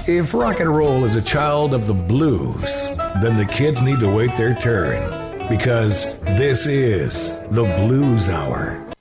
If rock and roll is a child of the blues, then the kids need to wait their turn, because this is the Blues Hour.